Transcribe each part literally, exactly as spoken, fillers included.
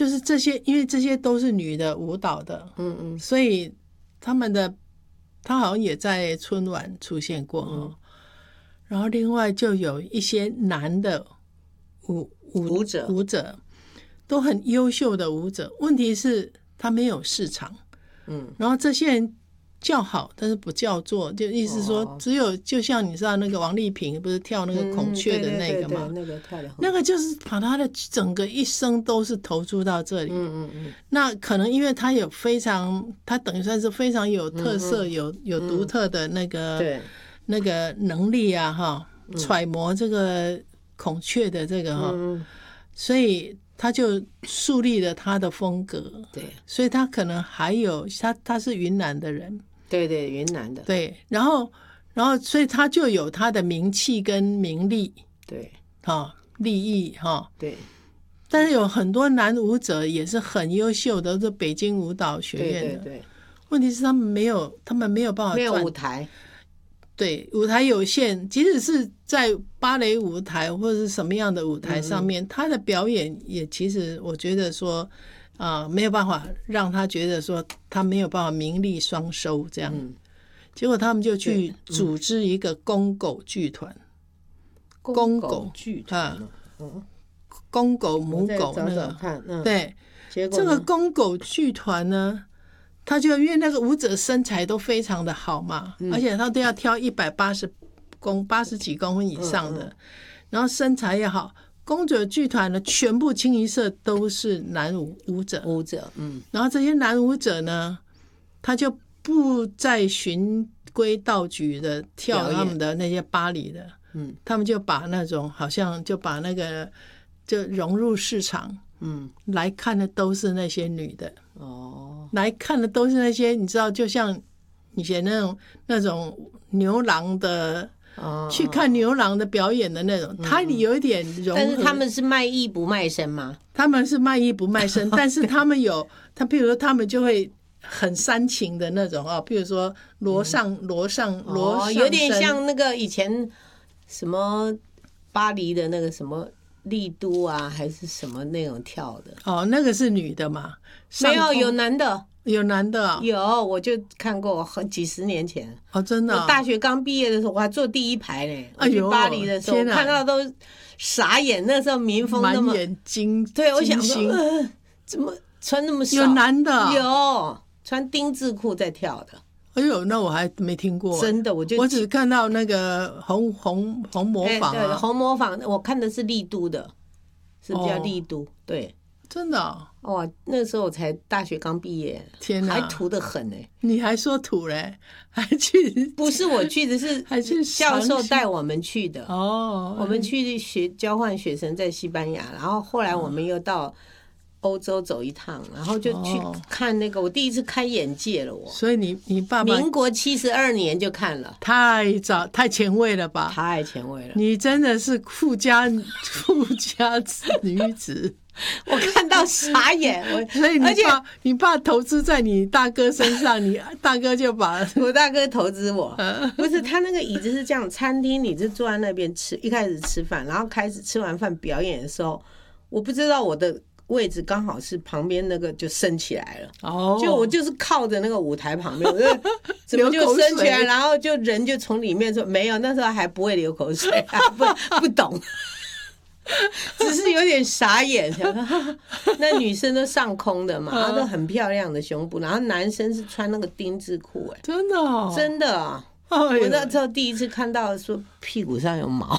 就是这些，因为这些都是女的舞蹈的，嗯嗯，所以他们的他好像也在春晚出现过、嗯、然后另外就有一些男的舞舞舞者舞者都很优秀的舞者，问题是他没有市场，嗯，然后这些人叫好，但是不叫座，就意思说只有就像你知道那个王丽萍不是跳那个孔雀的那个嘛， 那个跳得很， 那个就是把他的整个一生都是投注到这里，嗯嗯嗯。那可能因为他有非常，他等于算是非常有特色，嗯、有有独特的那个、嗯、那个能力啊，哈，揣摩这个孔雀的这个哈，嗯、所以。他就树立了他的风格，对，所以他可能还有他他是云南的人， 对对，云南的， 对，然后然后所以他就有他的名气跟名利， 对， 哈、哦，利益哈，哦、 对， 但是有很多男舞者也是很优秀的，是北京舞蹈学院的， 对对对， 问题是他们没有，他们没有办法没有舞台。 对，舞台有限，即使是在芭蕾舞台或者是什么样的舞台上面，嗯、他的表演也其实我觉得说，啊、呃，没有办法让他觉得说他没有办法名利双收这样。嗯、结果他们就去组织一个公狗剧团， 嗯、公狗剧团， 嗯，公狗母狗那个， 看嗯、 对，这个公狗剧团呢。他就因为那个舞者身材都非常的好嘛，嗯、而且他都要挑一百八十公八十几公分以上的，嗯嗯、然后身材也好。公主剧团呢，全部清一色都是男舞舞者， 舞者，嗯， 然后这些男舞者呢，他就不再循规蹈矩的跳他们的那些芭蕾的，嗯，他们就把那种好像就把那个就融入市场。嗯，来看的都是那些女的哦，来看的都是那些你知道，就像以前那种那种牛郎的，哦、去看牛郎的表演的那种，嗯、他有一点融合。 但是他们是卖艺不卖身吗？ 他们是卖艺不卖身，但是他们有他，譬如说他们就会很煽情的那种哦，譬如说罗上罗上罗上身， 有点像那个以前什么巴黎的那个什么。丽都啊，还是什么那种跳的？ 哦，那个是女的嘛？ 没有，有男的， 有男的、哦， 有，我就看过，很几十年前。 哦，真的、哦。 我大学刚毕业的时候，我还坐第一排呢。我去巴黎的时候，哎、看到都傻眼。那时候民风那么满眼金， 对，我想说，呃、怎么穿那么少？ 有男的、哦， 有穿丁字裤在跳的。 哎呦，那我还没听过， 真的，我就我只看到那个红红红模仿、啊欸、对，红模仿，我看的是丽都的，是叫丽都，哦、对， 真的哦， 哇，那时候我才大学刚毕业， 天哪， 还土得很呢、欸， 你还说土嘞，还去？ 不是我去的是， 还去教授带我们去的哦， 我们去学交换学生在西班牙，然后后来我们又到。欧洲走一趟，然后就去看那个，哦、我第一次开眼界了我。 所以你你爸爸民国七十二年就看了， 太早太前卫了吧？ 太前卫了！ 你真的是富家富家女子， 我看到傻眼。我所以你爸你爸投资在你大哥身上，你大哥就把我大哥投资我，不是他那个椅子是这样，餐厅你就坐在那边吃，一开始吃饭，然后开始吃完饭表演的时候，我不知道我的。位置刚好是旁边那个就升起来了，哦，就我就是靠着那个舞台旁边，我就怎么就升起来，然后就人就从里面说没有，那时候还不会流口水，还不不懂，只是有点傻眼。那女生都上空的嘛，她都很漂亮的胸部，然后男生是穿那个丁字裤，哎， 真的、哦， 真的啊！我那时候第一次看到说屁股上有毛。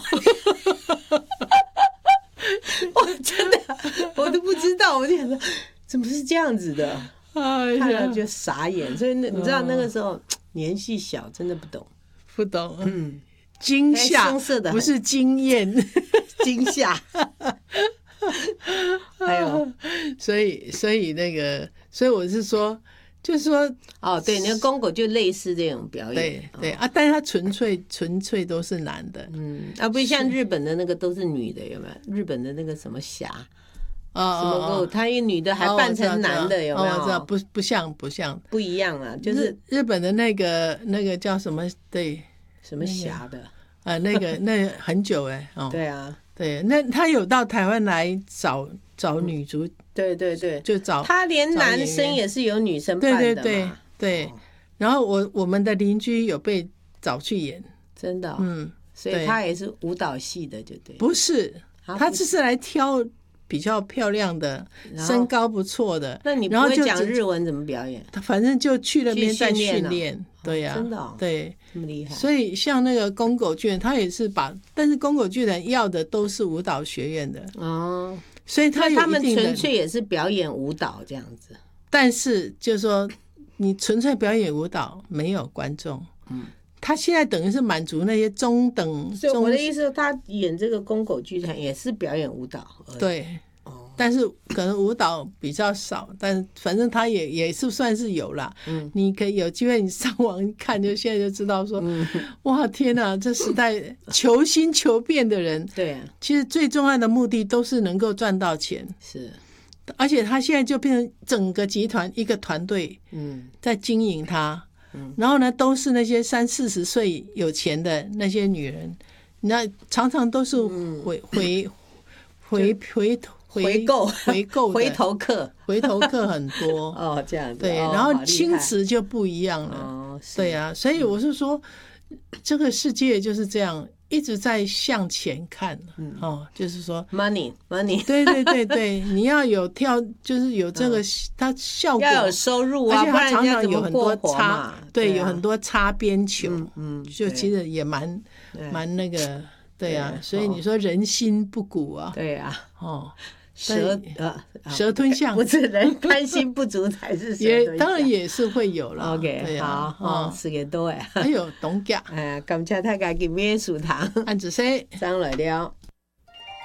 我真的我都不知道，我就想说怎么是这样子的，哎、看了就傻眼。所以那你知道那个时候、哦、年纪小，真的不懂， 不懂，嗯，惊吓不是惊艳， 惊吓。还有， 所以所以那个，所以我是说。就是说， 哦，对，那个公狗就类似这种表演， 对对、哦、啊，但是它纯粹纯粹都是男的， 嗯，啊，不像日本的那个都是女的，有没有？日本的那个什么侠，哦，什么狗，他一女的还扮成男的，有没有？ 我知道，不不像不像， 不一样啊，就是日本的那个那个叫什么？对， 什么侠的？ 啊，那个那很久哎，哦， 对啊， 对，那他有到台湾来找找女主， 对对对， 就找他连男生也是有女生扮的嘛， 对对对对。哦、然后我我们的邻居有被找去演， 真的、哦， 嗯， 所以他也是舞蹈系的，就对。 不是，他只是来挑比较漂亮的，身高不错的。 那你不会讲日文怎么表演？ 反正就去那边再训练。对呀、啊， 真的、哦， 对， 这么厉害。 所以像那个宫狗巨人，他也是把，但是宫狗巨人要的都是舞蹈学院的哦，所以他有一定的， 他们纯粹也是表演舞蹈这样子。 但是就是说，你纯粹表演舞蹈没有观众，嗯，他现在等于是满足那些中等。 所以我的意思，他演这个宫狗剧团也是表演舞蹈而已。 对。但是可能舞蹈比较少，但反正他也也是算是有啦。嗯，你可以有机会你上网一看，就现在就知道说，嗯、哇天哪，这时代求新求变的人， 对、啊， 其实最重要的目的都是能够赚到钱。 是， 而且他现在就变成整个集团一个团队，嗯，在经营他。嗯，然后呢，都是那些三四十岁有钱的那些女人，那常常都是回回回回头。 回购回购回头客回头客很多哦，这样子对， 哦、 然后青瓷就不一样了、哦、对啊，所以我是说、嗯、这个世界就是这样一直在向前看、嗯、哦，就是说 money money 对对对对你要有跳就是有这个、嗯、它效果要有收入啊， 而且它常常有很多擦对、 啊、 有很多擦边球嗯, 嗯就其实也蛮蛮那个对啊，所以你说人心不古啊， 对啊哦蛇呃蛇吞象不是人贪心不足才是蛇吞象， 也当然也是会有了。 OK， 对啊、 好，哦，四个多哎， 还有董家， 哎呀，感谢大家今日舒堂， 安子生， 上来了。